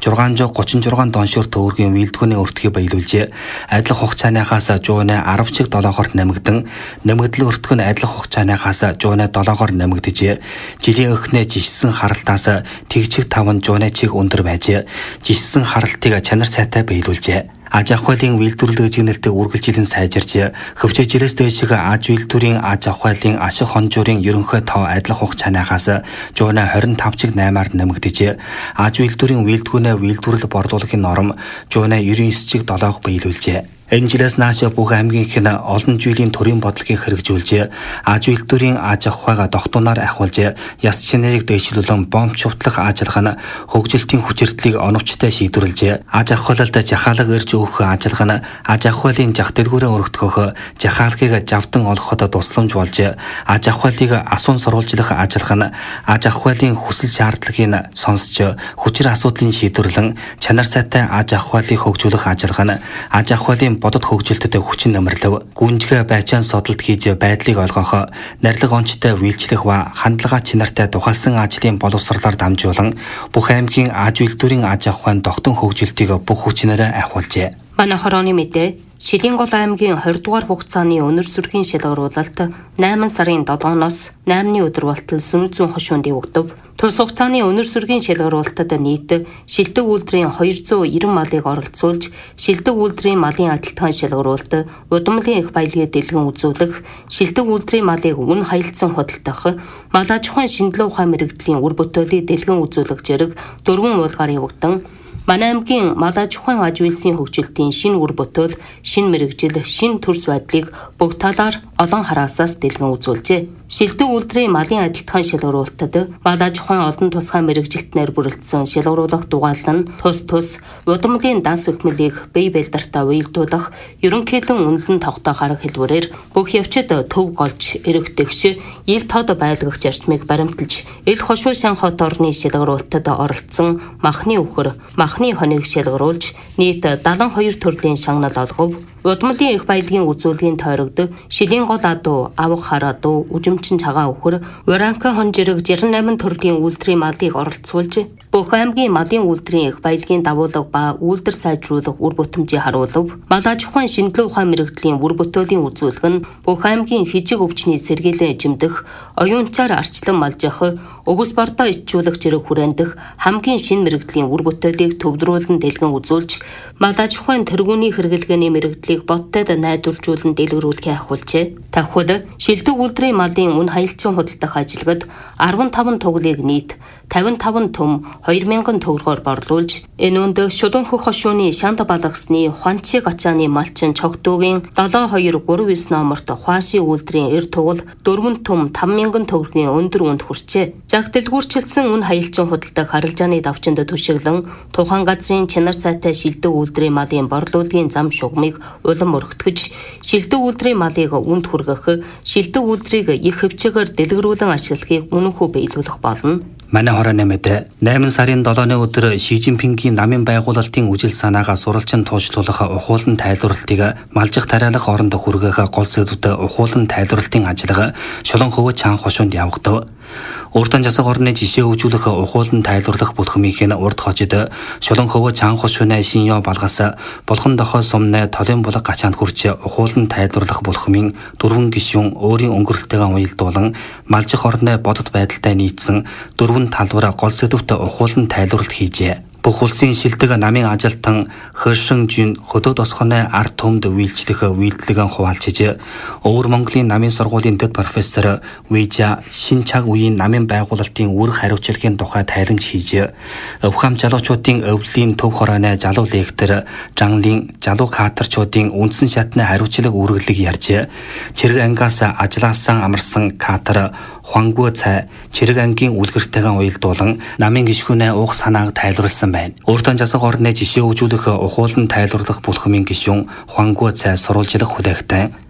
636 доншуур төгрөгийн вилдгүүний өртгий баялуулжээ. Адилхан хугацааныхаас жуунэ 10 чиг 7-оор нэмэгдэн нэмэгдэл өртгө нь адилхан хугацааныхаас жуунэ 7-оор нэмэгдэжээ. Жилийн өхнөө жишсэн харалтаас тэгчиг 5 жуунэ чиг өндөр байжээ. Жишсэн харалтыг чанар сайтай баялуулжээ. Аж ахуй хуулийн үйлдвэрлэлийг жигнэлтэд үргэлжилэн сайжирч хөвчөжилөөс дэшиг аж үйлдвэрийн аж ахуй хуулийн ашиг хонжуурын ерөнхий тоо адилхан хугацаанаас жуунэ 25 чиг 8-аар нэмэгдэжээ. Аж үйлдвэрийн вилдгүүнээ вилдвэрлэл борлуулагын норм жуунэ 99 чиг 7-г баялуулжээ. Энэ жилээс нааш бүх аймгийн хэн олон жилийн төрийн бодлогыг хэрэгжүүлж аж үйлдвэрийн аж ахуйгаа тогтооноор ахиулж яс чинэрийг дэвшлүүлэн бомб шувтлах ажиллагаа нь хөгжилтийн хүчирдлийг оновчтой шийдвэрлэж аж ахуйлалд жахаалга ирж өгөх ажиллагаа нь аж ахуйлын жах дэлгүүрээ өргөдгөх жахаалгыг завдан олоход тусламж болж аж ахуйлыг асуун сурвалжлах ажиллагаа нь аж ахуйлын хүсэл шаардлагыг сонсч хүчир асуудлыг шийдвэрлэн чанар сайтай аж ахуйлыг хөгжүүлэх ажиллагаа нь аж ахуйлын бодод хөгжилтэд хүчин нэмэрлэв. Гүнжгэ байцаан содолд хийж байдлыг олгох, нарилга онцтой үйлчлэх ба хандлага чинартай тухайлсан ажлын боловсролоор дамжуулан бүх аймгийн аж үйлдвэрийн аж ахуйн тогтун хөгжилтийг бүх хүчнээрээ ахиулжээ. Манай хорооны мэдээ Шилэн гол аймгийн 20 дугаар хугацааны өнөр сүргийн шалгаруулалт 8 сарын 7-ноос 8-ны өдөр болтол сүнзүүн хошуунд явагдав. Тус хугацааны өнөр сүргийн шалгаруулалтад нийт шилдэг үйлдвэрийн 290 малыг оролцуулж, шилдэг үйлдвэрийн малын адилтгаан шалгаруулалт, удамлын их баялагын дэлгэн үзүүлэх, шилдэг үйлдвэрийн малыг үн хаялцсан худалдах, мал аж ахуйн шинжилгээ ухаан мэрэгдлийн үр бүтээлийг дэлгэн үзүүлэх зэрэг 4 уулгаар явагдан манай аймгийн мал аж ахуйн аж үйлсийн хөгжилтийн шинэ үр бүтээл, шинэ мэрэгжил, шинэ төрс байдлыг бүгд талаар олон хараасаас дэлгэн үзүүлжээ. Шилдэг үйлдвэрийн малын адилтгаан шалгаруулалтад мал аж ахуйн олон тусгай мэрэгжилтнээр бүрэлдэсэн шалгаруулах дугаал нь тус удамлын данс өгмөлийг бие бэлдартаа уялдуулах, ерөнхийлөн үнэлэн тогтоох арга хэлбэрээр бүх явцад төв голж, эрэгтэгш, ил тод байлгах зарчмыг баримталж, ил хошуу сан хот орны шалгаруулалтад оролцсон махны үхэр, махны хоныг шалгаруулж, нийт 72 төрлийн шагнал олгов. Удамлын их баялагын үзүүлгийн тойрогд шилийн гол адуу, авах хар адуу, үжимчин цагаан үхэр, уранка хонжирэг 68 төрлийн үйлдвэрийн малыг оролцуулж, бүх аймгийн малын үйлдвэрийн их баялагын давуулга ба үйлдвэр сайжруулах үр бүтэмжийг харуулв. Мал аж ахуйн шинжилгээ ухаан мэрэгдлийн үр бүтээлийн үзүүлэх нь бүх аймгийн хижиг өвчний сэргийлэн эзэмдэх, оюунцаар арчлан малжих, өвс бортоо ичүүлэх зэрэг хүрэндэх хамгийн шинэ мэрэгдлийн үр бүтээлийг төвдрүүлэн дэлгэн үзүүлж, мал аж ахуйн тэргүүний хэрэглэгээний мэрэгдлийг боттойд найдваржуулан дэлгэрүүлэхээ ахиулжээ. Тахвал шилдэг үйлдвэрийн малын үн хаялцсан худалдах ажиллагад 15 туглыг нийт 55 төм 2000 төгрөгөөр борлуулж, энэ үнд шулуун хөх хошууны шанд балгасны хуанчи гачааны малчин цогтуугийн 7239 номерт хуаши үйлдвэрийн эр тугал 4 төм 5000 төгрөгийн өндөр үнд хүрчээ. Зах дэлгүүрчилсэн үн хаялцсан худалдах харилцааны давчинд түшиглэн тухайн газрын чанар сайтай шилдэг үйлдвэрийн малын борлуулалтын зам шугамыг улам өргөтгөж, шилдэг үйлдвэрийн малыг үнд хүргэх, шилдэг үйлдвэрийг их хөвчөөр дэлгэрүүлэн ашиглахыг үнэнхүү биелүүлэх болно. Манай хорооны мэдээ 8 сарын 7-ны өдөр Ши Жинпингийн намын байгуулалтын үжил санаагаа суралцсан туушлуулах ухуулан тайлбарлалтыг малжих тариалах оронд хүргэх гол сэдвүүд ухуулан тайлбарлалтын ажиллагаа Шулуун хөвөө Чаан хошуунд явагдав. Уртан засаг орны жишээ хөгжүүлэх ухуулан тайлбарлах бүлхмийн урд хожид Шулуун хөвөө Чаан хошууны шиньё балгас булхан дохой сумны толын булга гачаанд хүрч ухуулан тайлбарлах бүлхмийн 4 гишүүн өөрийн өнгөрөлтөйгөө уялдуулан малжих орны бодит байдалтай нийцсэн 4 талбар гол сэдвүүт ухуулан тайлбарлалт хийжээ. Бүх улсын шилдэг намын ажилтан Хөршин Жин хөдөө тосгоны ард түмэнд үйлчлэх үйлдэлгэн хуваалцж, Өвөр Монголын намын сургуулийн дэд профессор Вэжа шин цаг үеийн намын байгуулалтын үр хариуцлагын тухай тайлбарж хийж, өвхам залуучуудын өвлийн төв хорооны залуу лектор Жанлын залуу кадрчуудын үндсэн шатны хариуцлага үргэлэг ярьж, чирэг ангиас ажлаасан амарсан кадр Хуангуй цай чирэг ангийн үлгэртэйгэн уялдуулан намын гишүүнээ уух санааг тайлбарласан байна. Уртан засаг орны жишээ хөгжүүлэх ухуулан тайлбарлах бүлхмийн гишүүн Хуангуй цай сурвалжлах хүлээгтэй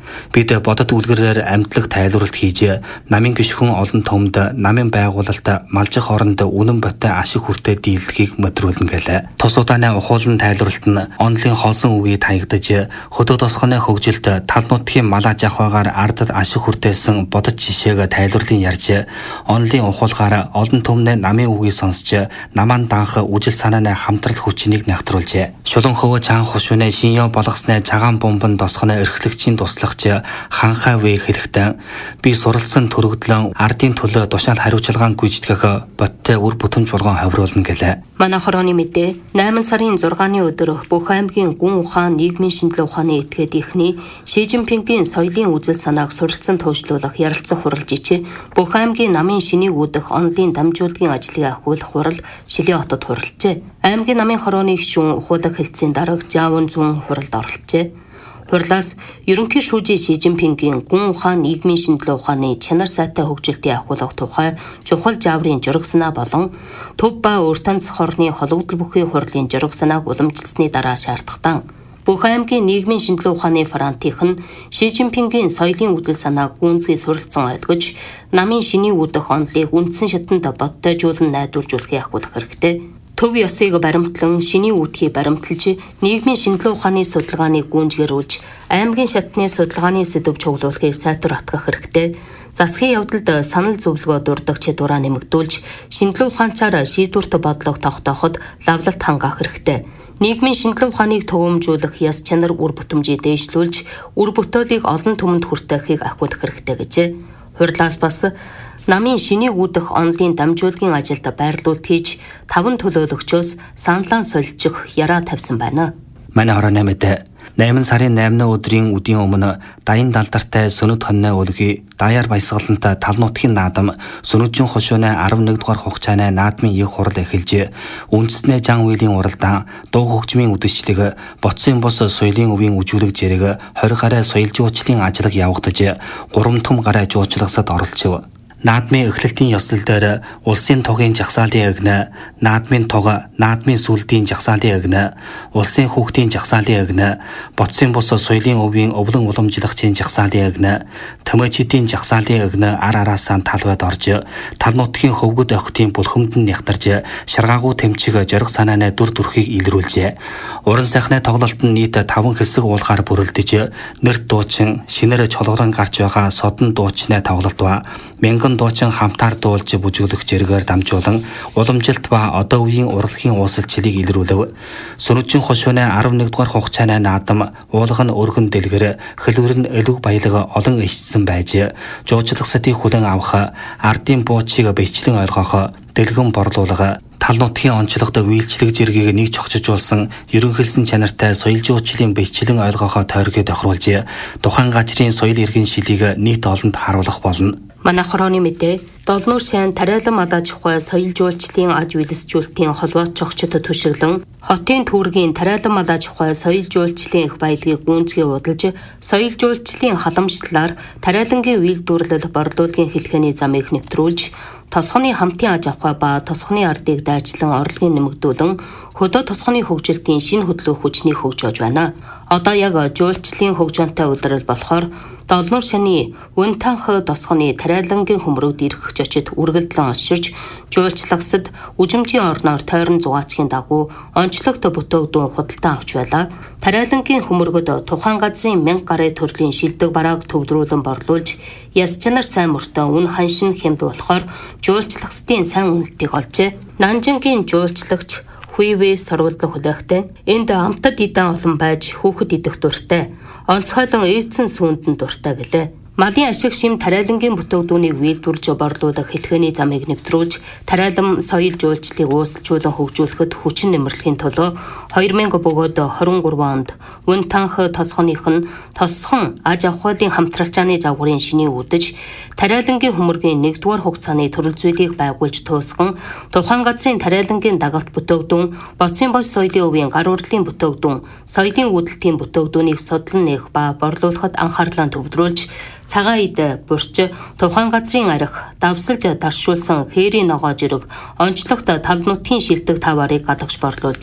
Бид бодит үлгэрээр амьдлаг тайлбарлалт хийж намын гишгэн олон томд намын байгуулалт малжих оронд үнэн ботой ашиг хүртээ дийлдэхийг мэдрүүлнэ гэлээ. Тус удааны ухуулан тайлбарлалт нь онлын хоосон үгийг таягдаж хөдөө тосгоны хөгжилд тал нутгийн малаж авахгаар ардад ашиг хүртээсэн бодит жишээг тайлбарлан ярьж онлын ухуулгаар олон түмнээ намын үгийг сонсч намаан даах үжил санааны хамтрал хүчнийг нягтруулжээ. Шулан хөвөө чаан хушууны шиньё болгосноо цагаан бомбон тосгоны эрхлэгчийн туслагч ханхаа вэ хэлэхдээ би суралцсан төрөгдлөн ардын төлөө тушаал хариуцлагаан гүйцэтгэх боттой үр бүтэмж болгон хавруулна гэлээ. Манай хорооны мэдээ 8 сарын 6-ны өдөр бүх аймгийн гүн ухаан нийгмийн шинжилгээ ухааны этгээд ихний Ши Жинпингийн соёлын үзэл санааг суралцсан туужлуулах ярилцах хурал жичээ бүх аймгийн намын шинийг үүдэх онлын дамжуулгын ажлыг ахиулах хурал Шилийн хотод хуралжээ. Аймгийн намын хорооны гишүүн ухуулах хэлтсийн дарга Жаавын зүүн хуралд оролцжээ. Хурлаас ерөнхий шүүжийн Ши Жинпингийн гүн ухаан нийгмийн шинжилгээ ухааны чанар сайтай хөгжилтийг ахиулах тухай чухал жаврын жураг санаа болон төв ба өртөнц хорны холбогдол бүхий хурлын жураг санааг уламжилсны дараа шаардлагатай. Бүх аймгийн нийгмийн шинжилгээ ухааны франтийнх нь Ши Жинпингийн соёлын үзэл санааг гүнзгий суралцсан ойлгож намын шиний үүдэх онлыг үндсэн шатанд бодтойжуулан найдваржуулахыг ахиулах хэрэгтэй. Төв ёсыг баримтлан шиний үүдхийг баримталж нийгмийн шинжилгээ ухааны судалгааныг гүйцгэрүүлж аймгийн шатны судалгааны сэдв чиглүүлэхийг сайтар атгах хэрэгтэй. Засгийн явдалд санал зөвлөгөө дурдах чадвараа нэмэгдүүлж шинжилгээ ухаанчаар шийдвэрт бодлого тогтооход лавлалт хангаах хэрэгтэй. Нийгмийн шинжилгээ ухааныг төвөмжүүлэх яс чанар үр бүтэмжийг дээшлүүлж үр бүтээлийг олон түмэнд хүртэхийг ахиулах хэрэгтэй гэжээ. Хурлаас бас намын шинийг үүдэх онлын дамжуулгын ажилд байрлуулалт хийж 5 төлөөлөгчөөс саналаа солилцох яраа тавьсан байна. Манай хорооны мэдээ 8 сарын 8-ны өдрийн үдийн өмнө даян далдартай сөнөд хонны өлгий даяар баясгалантай тал нутгийн наадам сөнөжин хошууны 11 дугаар хугацааны наадмын их хурал эхэлж үндэснээ Жан Уилийн уралдаан дуу хөгжмийн үдшилтээг боцсон бус соёлын өвийн үжүүлэг зэрэг 20 гаруй соёл жуучлалын ажиллаг явагдаж 3 том гаруй жуулчлагсад оролцов. Наадмын эхлэлтийн ёслол дээр улсын тугийн жагсаалын агна, наадмын туг, наадмын сүлдийн жагсаалын агна, улсын хүүхдийн жагсаалын агна, боцсон бус соёлын өвийн өвлөн уламжлагчийн жагсаалын агна, төмөчидийн жагсаалын агна ар араасаа талбайд орж, тал нутгийн хөвгөд охтын бүлхэмд нь нягтарж, шаргаагүй тэмчиг жориг санааны дүр төрхийг илрүүлжээ. Уран сайхны тоглолт нь нийт 5 хэсэг уулгаар бүрэлдэж, нэрт дуучин, шинээр чолгорон гарч байгаа содон дуучны тоглолт ба мянган дуучин хамтаар дуулж бүжиглэх зэрэгээр дамжуулан уламжилт ба одоо үеийн урлагийн уусалчлалыг илрүүлв. Сөнөжин хошууны 11 дугаар хугацааны наадам уулга нь өргөн дэлгэр хөлвөр нь элүг баялаг олон ичсэн байж жуулчлагсдыг хүлэн авах ардын буучийг бичлэн ойлгох дэлгэн борлуулга тал нутгийн онцлогт үйлчлэг зэргийг нэг чогчжуулсан ерөнхийлсэн чанартай соёл жуулчлалын бичлэн ойлгохоо тойргоо тохируулж тухайн газрын соёл иргэн шилийг нийт олонд харуулах болно. Манай хорооны мэдээ Долнуур сайн Тариалан малаж ухай соёл жуулчлалын аж үйлсжүүлэлтийн холбоот чогчд төшөглөн хотын түүргийн Тариалан малаж ухай соёл жуулчлалын их баялагийг гүйцэтгэе удалж соёл жуулчлалын халамжлалаар Тариалангийн үйлдвэрлэл борлуулалтын хэлхээний замыг нэвтрүүлж тосгоны хамтын аж ахуй ба тосгоны ардыг дайчлан орлогыг нэмэгдүүлэн хөдөө тосгоны хөгжилтийн шинэ хөдөлгөөн хүчнийг хөгжөөж байна. Одоо яг жуулчлалын хөгжөөнтэй улирал болохоор Долнуур шаны Үнтанх тосгоны Тариалангийн хөмрөгд ирэхч очид үргэлдлэн онширч жуулчлагсад үжимжийн орноор тойрон зугаачгийн дагуу онцлогт бүтөөгдөн худалдан авч байлаа. Тариалангийн хөмрөгөд тухайн газрын 1000 гаруй төрлийн шилдэг барааг төвдрүүлэн борлуулж яс чанар сайн мөртөө үн ханшин хэмд болохоор жуулчлагсдын сайн үнэлтийг олжээ. Нанжингийн жуулчлагч Хуйвэ сурвалдан хүлээхдээ энд амтад идэн олон байж хүүхэд идэх дуртай. Онцгойлон ээцэн сүүнд нь дуртай гэлээ. Малын ашиг шим Тариалангийн бүтээгдүүнийг үйлдвэрлэж борлуулах хэлхээний замыг нэвтрүүлж Тариалан соёл жуулчлалыг uuslжуулан хөгжүүлэхэд хүчин нэмэрлэхийн төлөө 2000 бөгөөд 23 онд Үнтанх тосгоных нь тосхон аж ахуйлын хамтралчааны загварын шинийг үдэж Тариалангийн хөмөргийн 1-р хугацааны төрөл зүйлийг байгуулж туусган тухайн газрын Тариалангийн дагалт бүтээгдүүн боцсон бос соёлын өвийн гар урлагийн бүтээгдүүн соёлын үүдэлтийн бүтээгдүүнийг судлан нээх ба борлуулахад анхаарлаа төвлөрүүлж цагаан ид бурч тухайн газрын арх давсалж даршуулсан хээрийн ногоо жирэг онцлогт тал нутгийн шилдэг таваарыг гадагш борлуулжээ.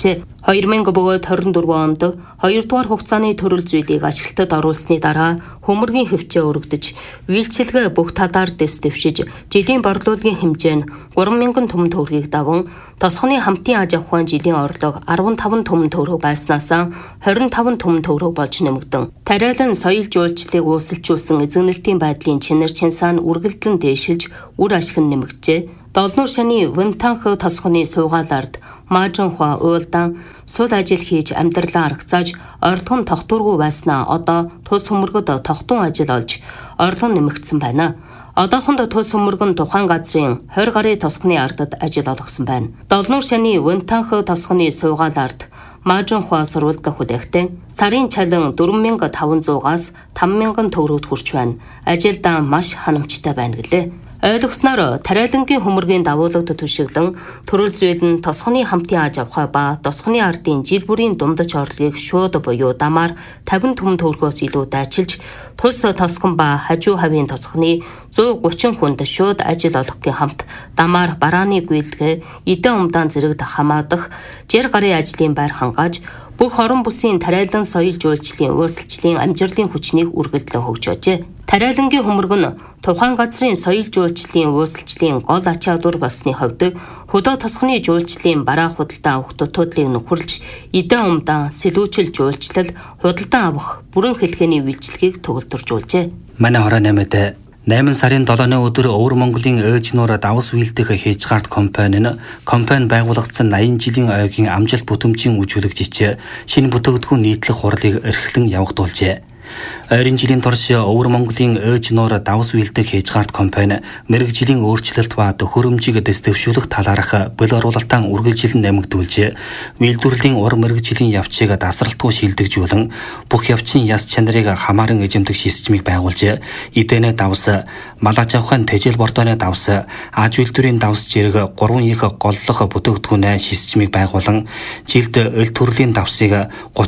2000 бөгөөд 24 онд 2 дугаар хугацааны төрөл зүйлийг ашиглалтад оруулсны дараа хөмөргийн хөвчөө өргөдөж, үйлчилгээ бүх талаар дэс дэвшиж, жилийн борлуулалтын хэмжээ нь 3000 түмэн төгрөгийг даван, тосгоны хамтын аж ахуйн жилийн орлого 15 түмэн төгрөг байснаас 25 түмэн төгрөг болж нэмэгдэн. Тариалан соёл жуулчлалыг uusilжуулсан эзэгнэлтийн байдлын чинэр чинсаа нь үргэлжлэн дээшилж, үр ашиг нь нэмэгджээ. Долнуур шаны Вэнтанх тосгоны суугаалаард Маажинхуа уйлдан сул ажил хийж амьдралаа аргацааж орлого нь тогтворгүй байснаа одоо тус хөмөргөд тогтун ажил олж орлого нэмэгдсэн байна. Одоохонд тус хөмөргөн тухайн газрын 20 гаруй тосгоны ардад ажил олгосон байна. Долнуур шаны Вэнтанх тосгоны суугаалаард Маажинхуа сурвалдах хүлээхтэй сарын чалан 4500-аас 5000 төгрөгт хүрч байна. Ажилдаа маш ханамжтай байна гэлээ. Ойлгосноор тариалангийн хөмөргийн давуулгад түшиглэн төрөл зүйл нь тосгоны хамтын аж ахуй ба тосгоны ардын жил бүрийн дундаж орлогыг шууд буюу дамаар 50 түмэн төгрөгөөс илүү дайчилж, тус тосгон ба хажуу хавийн тосгоны 130 хүнд шууд ажил олгохын хамт дамаар барааны гүйлгээ, эдэн умдаан зэрэгт хамаадах, жир гарын ажлын байр хангааж, бүх орон бүсийн тариалан соёл жуулчлалын uusilжлын амжилтын хүчнийг үргэлжлэн хөгжөөжээ. Тариалангийн хөмөрг нь тухайн газрын соёл жуулчлалын uusilжлын гол ач чадвар болсны хувьд хөдөө тосгоны жуулчлалын бараа худалдаа авах дутуудлыг нөхөрлж, эдэн умдаан, сэлүүчил жуулчлал, худалдан авах бүрэн хэлхээний үйлчлэгийг төгөлдржүүлжээ. Манай хороо 8-д 8 сарын 7-ны өдөр Өвөр Монголын ээж нуур давс үйлдэх Хейжгард компани нь компани байгуулагдсан 80 жилийн ойгийн амжилт бүтэмжийн үжүүлэгч шинэ бүтээгдэхүүн нийтлэх хурлыг эрхлэн явагдуулжээ. Ойрын жилийн турш Өвөр Монголын ээж нуур давс үйлдэх Хейжгард компани мэрэгжлийн өөрчлөлт ба төхөөрөмжийг дэвшүүлэх талаарх бэл оруулалтаа үргэлжлэн нэмэгдүүлж, үйлдвэрлэлийн ур мэрэгжлийн явцыг дасралтгүй шилдэгжүүлэн, бүх явцын яс чанарыг хамааран эзэмдэх системийг байгуулж, эдэнэ давс, мал аж ахуйн тэжээл бордооны давс, аж үйлдвэрийн давс зэрэг 3 их голлох бүтээгдэхүүн системийг байгуулан, жилд өл төрлийн давсыг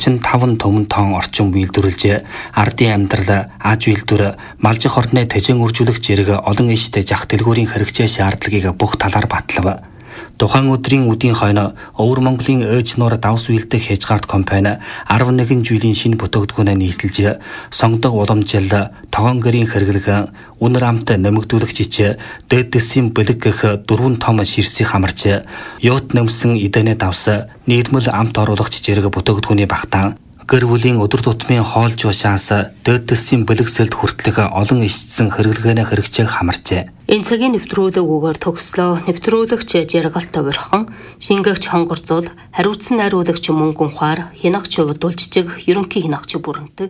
35 түмэн тонн орчим үйлдвэрлэж, ардын амьдрал, аж үйлдвэр, малжих орны тэжээн үржүүлэх зэрэг олон иштэй зах дэлгүүрийн хэрэгцээ шаардлагыг бүх талаар батлав. Тухайн өдрийн үдийн хойно Өвөр Монголын ээж нуур давс үйлдэх Хейжгард компани 11 жилийн шинэ бүтээгдэхүүнээ нийтэлж, сонгодог уламжил, тогоон гэрийн хэрэглэх, үнэр амт нэмэгдүүлэх жич, дээд дэсийн бэлэг гэх 4 том ширсийг хамарч, юут нэмсэн эдэнэ давс, нийтмэл амт оруулагч зэрэг бүтээгдэхүүний багтаан, гэр бүлийн өдөр тутмын хоол жуушаас дээд дэсийн бэлэгсэлд хүртэлх олон ишцсэн хэрэглэгээний хэрэгцээг хамарчээ. Энэ цагийн нэвтрүүлэг үгээр төгслөө. Нэвтрүүлэгч Жаргалт Товирхон, шингээгч Хонгорцол, хариуцсан найруулагч Мөнгөн Ухаар, хянагч Удулжижиг, ерөнхий хянагч Бүрэнтэг.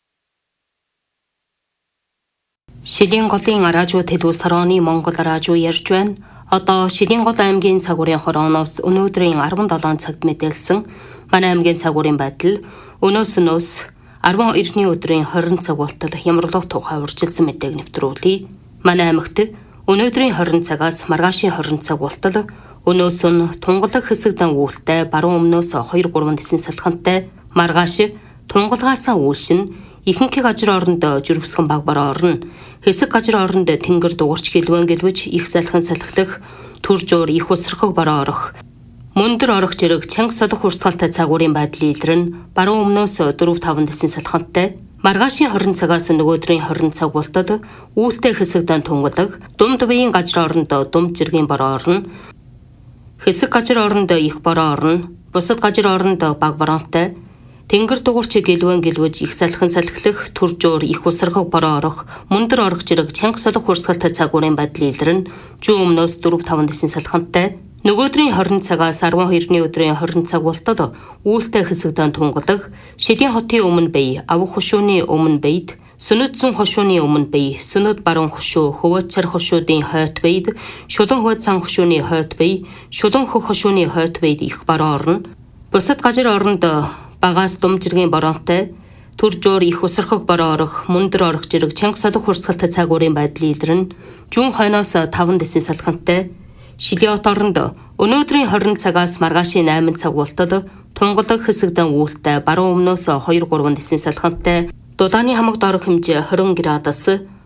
Шилийн голын радио телевизорооны Монгол радио ярьж байна. Одоо Шилийн гол аймгийн цагуурийн хорооноос өнөөдрийн 17 цагт мэдээлсэн манай аймгийн цагуурийн байдал өнөөс 12-ны өдрийн 20 цаг болтол хямралах тухай урьдчилсан мэдээг нэвтрүүлье. Манай аймагт өнөөдрийн 20 цагаас маргаашийн 20 цаг болтол өнөөс нь тунгалаг хэсэгдэн үүлтэй баруун өмнөөс 2-3 дэсний салхантай, маргааш тунгалгаасаа үүлшин ихэнх газар оронд жирвсгэн баг бараа орно. Хэсэг газар оронд тэнгэр дуурч гэлвэн гэлвэж их салхин салхилах, төржөөр их усрахыг бараа орох, мөндөр орох зэрэг чанга солих урсгалтай цагуурийн байдлын илрэн баруун өмнөөс 4-5 дэсний салхантай, маргаашийн 20 цагаас нөгөөдрийн 20 цаг болтод үүлтэй хэсэгдэн тунгалаг, думд биеийн газар оронд думд зэргийн бараа орно. Хэсэг газар оронд их бараа орно. Бусад газар оронд баг бараантай, тэнгэр дугуурч гэлвэн гэлвэж их салхин салхилах, төржөөр их усрахыг бараа орох, мөндөр орох зэрэг чанга солих урсгалтай цагуурийн байдлын илрэн зүүн өмнөөс 4-5 дэсний салхантай, нөгөөдрийн 20 цагаас 12-ны өдрийн 20 цаг болтол үүлтэй хэсэгдэн тунгалаг, Шилийн хотын өмнө бие, авах хушууны өмнө биед, Сүнэт зүүн хошууны өмнө бие, Сүнэт баруун хошуу, Хөвөөцсар хошуудын хойд биед, Шулан хойд сан хошууны хойд бие, Шулан хөх хошууны хойд биед их бараа орно. Бусад газар оронд багаас дум зэргийн бараантай, төржөөр их усрахыг бараа орох, мөндөр орох зэрэг чанга солих урсгалтай цагуурийн байдлын илрэн зүүн хойноос 5 дэсний салхантай, Шилийн хот оронд өнөөдрийн 20 цагаас маргаашийн 8 цаг болтол тунгалаг хэсэгдэн үүлтэй баруун өмнөөс 2-3 дэсний салхантай, дудааны хамаг дорох хэмжээ 20 градус,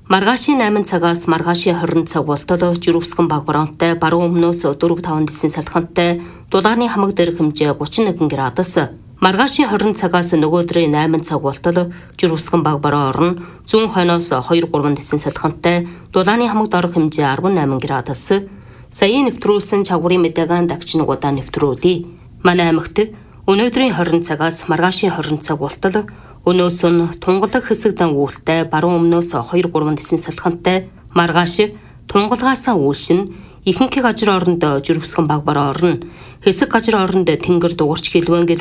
Маргаашийн 8 цагаас маргаашийн 20 цаг болтол Жирөвсгэн баг баруунтай баруун өмнөөс 4-5 дэсийн салхинтай дулааны хамаг дээрх хэмжээ 31 градус. Маргаашийн 20 цагаас нөгөөдрийн 8 цаг болтол Жирөвсгэн баг баруун орн зүүн хойноос 2-3 дэсийн салхинтай дулааны хамаг дорх хэмжээ 18 градус. Саяын нэвтрүүлсэн чагварын мэдээгийн дагч нугуудаа нэвтрүүлье. Манай аймагт өнөөдрийн 20 цагаас маргаашийн 20 цаг болтол өнөөс нь тунгалаг хэсэгдэн үүлтэй баруун өмнөөс 2-3 дэсийн салхинтай маргааш тунгалгаасаа үүлшин ихэнх газар оронд Жирөвсгэн баг баруун орно. Хэсэг газар оронд тэнгэр дугарч хэлвэн